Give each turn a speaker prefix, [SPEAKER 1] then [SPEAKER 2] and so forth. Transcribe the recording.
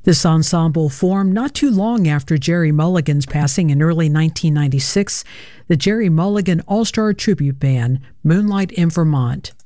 [SPEAKER 1] This ensemble formed not too long after Jerry Mulligan's passing in early 1996, the Jerry Mulligan All-Star Tribute Band, Moonlight in Vermont.